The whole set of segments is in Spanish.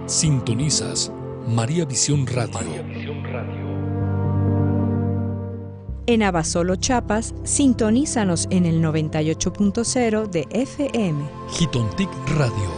Sintonizas María Visión Radio. En Abasolo, Chiapas, sintonízanos en el 98.0 de FM. Jitontic Radio.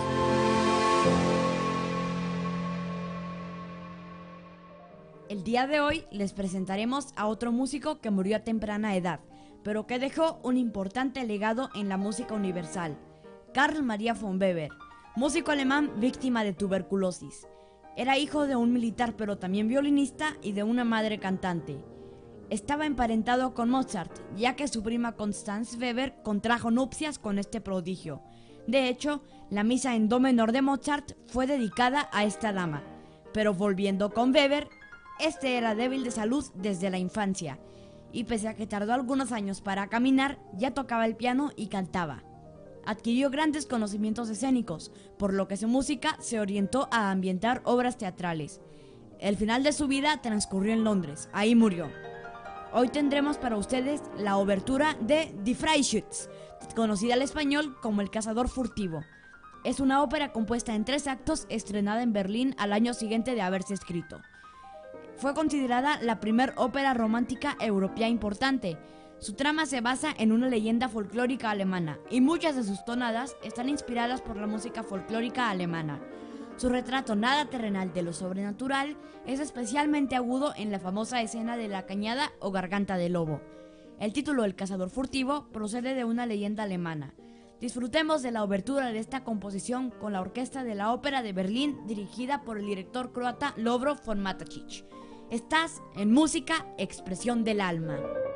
El día de hoy les presentaremos a otro músico que murió a temprana edad, pero que dejó un importante legado en la música universal, Carl Maria von Weber, músico alemán víctima de tuberculosis. Era hijo de un militar pero también violinista y de una madre cantante. Estaba emparentado con Mozart, ya que su prima Constanze Weber contrajo nupcias con este prodigio. De hecho, la misa en do menor de Mozart fue dedicada a esta dama. Pero volviendo con Weber, este era débil de salud desde la infancia, y pese a que tardó algunos años para caminar, ya tocaba el piano y cantaba. Adquirió grandes conocimientos escénicos, por lo que su música se orientó a ambientar obras teatrales. El final de su vida transcurrió en Londres, ahí murió. Hoy tendremos para ustedes la obertura de Die Freischütz, conocida al español como El Cazador Furtivo. Es una ópera compuesta en 3 actos estrenada en Berlín al año siguiente de haberse escrito. Fue considerada la primer ópera romántica europea importante. Su trama se basa en una leyenda folclórica alemana y muchas de sus tonadas están inspiradas por la música folclórica alemana. Su retrato nada terrenal de lo sobrenatural es especialmente agudo en la famosa escena de la cañada o garganta de lobo. El título El Cazador Furtivo procede de una leyenda alemana. Disfrutemos de la obertura de esta composición con la orquesta de la Ópera de Berlín dirigida por el director croata Lovro von Matačić. Estás en Música, Expresión del Alma.